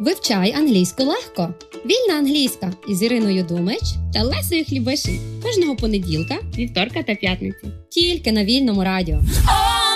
Вивчай англійську легко. Вільна англійська із Іриною Думич та Лесею Хлібишин кожного понеділка, вівторка та п'ятниці. Тільки на Вільному радіо.